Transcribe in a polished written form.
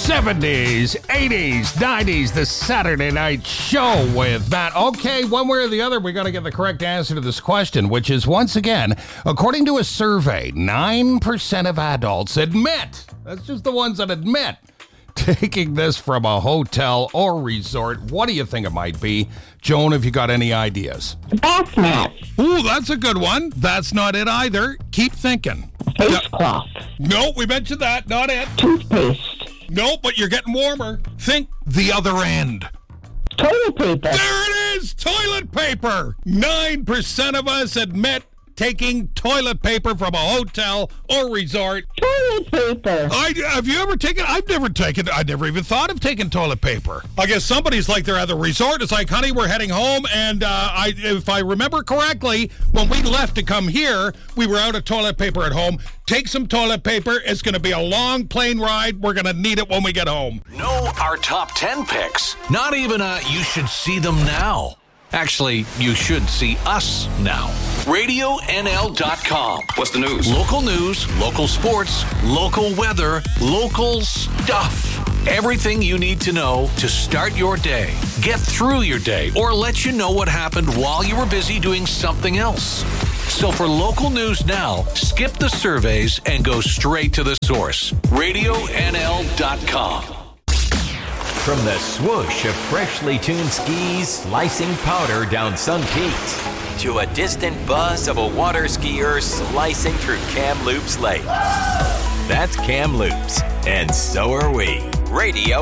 70s, 80s, 90s, the Saturday Night Show with Matt. Okay, one way or the other, we got to get the correct answer to this question, which is, once again, according to a survey, 9% of adults admit, that's just the ones that admit, taking this from a hotel or resort. What do you think it might be? Joan, have you got any ideas? Bath mat. Ooh, that's a good one. That's not it either. Keep thinking. Face cloth. No, we mentioned that. Not it. Toothpaste. No, but you're getting warmer. Think the other end. Toilet paper. There it is! Toilet paper! 9% of us admit taking toilet paper from a hotel or resort. Toilet paper. Have you ever taken? I've never taken. I never even thought of taking toilet paper. I guess somebody's like they're at the resort. It's like, honey, we're heading home, and if I remember correctly, when we left to come here, we were out of toilet paper at home. Take some toilet paper. It's going to be a long plane ride. We're going to need it when we get home. Know our top 10 picks. Not even you should see them now. Actually, you should see us now. RadioNL.com. What's the news? Local news, local sports, local weather, local stuff. Everything you need to know to start your day, get through your day, or let you know what happened while you were busy doing something else. So for local news now, skip the surveys and go straight to the source. RadioNL.com. From the swoosh of freshly tuned skis slicing powder down Sun Peaks to a distant buzz of a water skier slicing through Kamloops Lake. That's Kamloops, and so are we. Radio